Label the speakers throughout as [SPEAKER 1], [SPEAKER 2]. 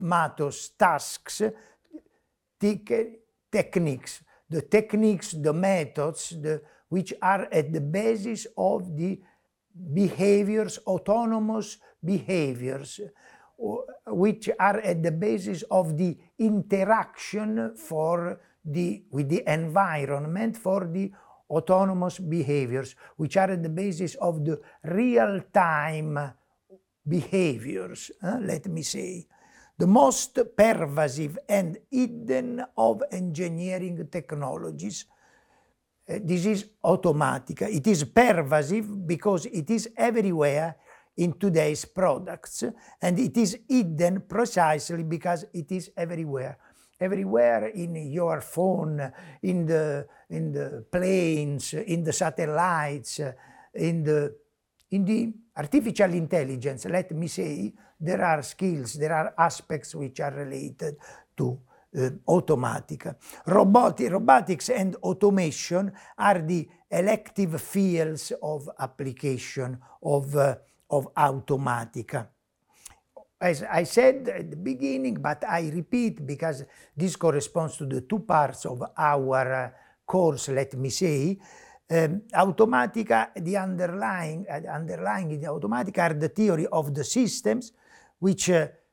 [SPEAKER 1] Matos tasks, techniques, the methods, which are at the basis of the behaviors, autonomous behaviors, which are at the basis of the interaction with the environment for the autonomous behaviors, which are at the basis of the real-time behaviors, let me say. The most pervasive and hidden of engineering technologies. This is Automatica. It is pervasive because it is everywhere in today's products, and it is hidden precisely because it is everywhere. Everywhere in your phone, in the planes, in the satellites, in the artificial intelligence, let me say, there are skills, there are aspects which are related to Automatica. Robotics and automation are the elective fields of application of Automatica. As I said at the beginning, but I repeat because this corresponds to the two parts of our course, let me say, Automatica, the underlying the Automatica are the theory of the systems, which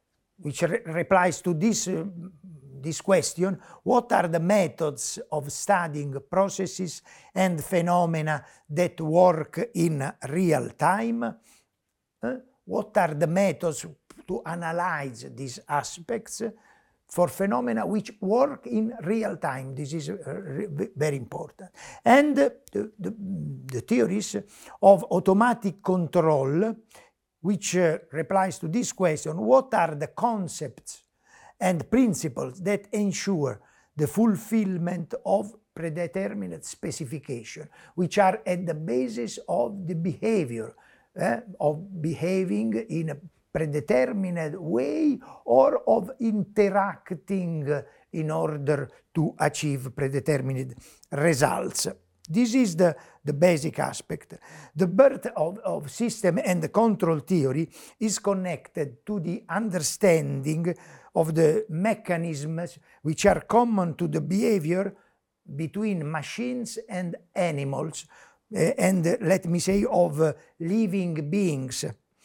[SPEAKER 1] replies to this question: what are the methods of studying processes and phenomena that work in real time? What are the methods to analyze these aspects for phenomena which work in real time? This is very important. And the theories of automatic control, which replies to this question: what are the concepts and principles that ensure the fulfillment of predetermined specification, which are at the basis of the behavior, of behaving in a predetermined way or of interacting in order to achieve predetermined results. This is the basic aspect. The birth of system and control theory is connected to the understanding of the mechanisms which are common to the behavior between machines and animals, and let me say of living beings.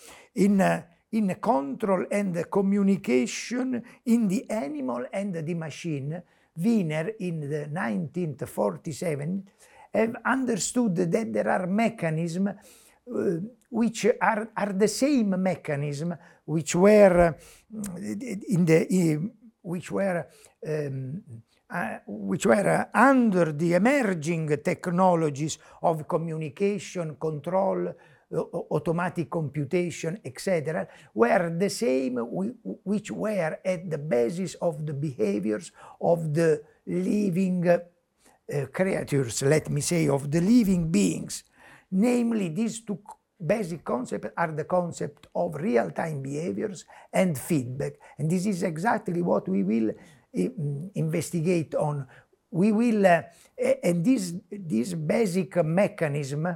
[SPEAKER 1] In control and communication in the animal and the machine, Wiener in the 1947 have understood that there are mechanisms which are the same mechanism which were under the emerging technologies of communication, control, automatic computation, etc., were the same which were at the basis of the behaviors of the living creatures, let me say, of the living beings. Namely, these two basic concepts are the concept of real-time behaviors and feedback. And this is exactly what we will investigate on. We will, and this basic mechanism,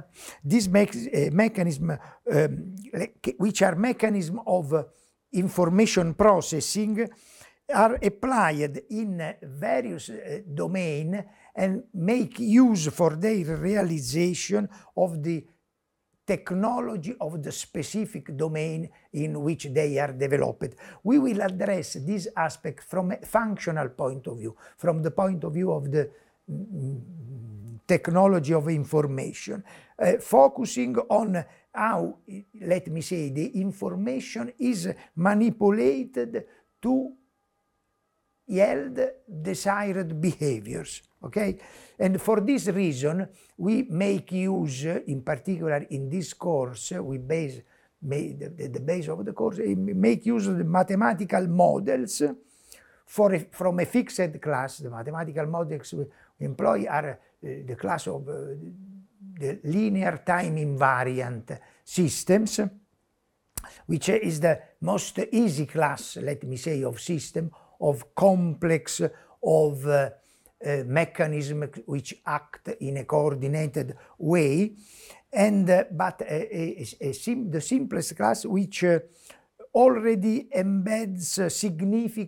[SPEAKER 1] which are mechanisms of information processing, are applied in various domains and make use for their realization of the technology of the specific domain in which they are developed. We will address this aspect from a functional point of view, from the point of view of the technology of information, focusing on how, let me say, the information is manipulated to yield desired behaviors, okay? And for this reason, we make use, in particular in this course, we base the base of the course, make use of the mathematical models from a fixed class. The mathematical models we employ are the class of the linear time invariant systems, which is the most easy class, let me say, of system, of complex, of mechanisms which act in a coordinated way, and but the simplest class which already embeds significant